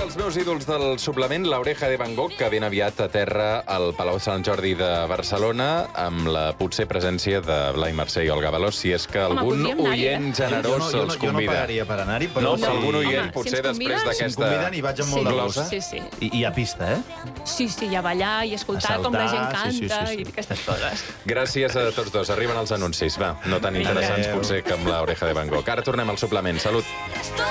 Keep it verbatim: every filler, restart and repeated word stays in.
els meus ídols del suplement, l'Oreja de Van Gogh, que ben aviat aterra al Palau Sant Jordi de Barcelona, amb la potser presència de Blai Mercè i Olga Veloç, si és que algun Home, podríem anar-hi, oient eh? generós jo no, jo no, els jo no convida. pagaria per anar-hi, però... No, si- si algun oient, Home, potser si ens després conviden- Si em d'aquesta... conviden i vaig amb molt de glosa. Sí, sí. I, I hi ha pista, eh? Sí, sí, i a ballar i escoltar A com la gent saltar, canta sí, sí, sí, sí. i aquestes coses. Gràcies a tots dos. Arriben els anuncis, va. No tan interessants, Adéu. potser, que amb l'Oreja de Van Gogh. Ara tornem al suplement. Salut.